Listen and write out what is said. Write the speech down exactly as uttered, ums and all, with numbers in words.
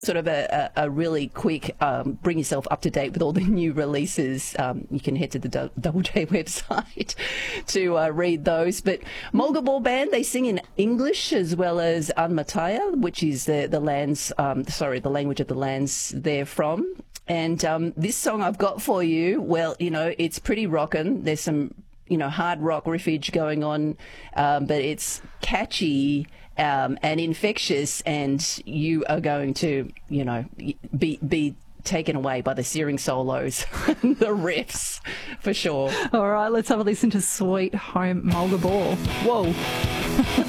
sort of a, a, a really quick um, bring yourself up to date with all the new releases, um, you can head to the D- Double J website to uh, read those. But Mulga Ball Band, they sing in English as well as Anmataya, which is the the lands, um, sorry, the language of the lands they're from. And um, this song I've got for you, well, you know, it's pretty rockin'. There's some, you know, hard rock riffage going on, um, but it's catchy. Um, and infectious, and you are going to, you know, be be taken away by the searing solos, the riffs, for sure. All right, let's have a listen to Sweet Home Mulga Ball. Whoa.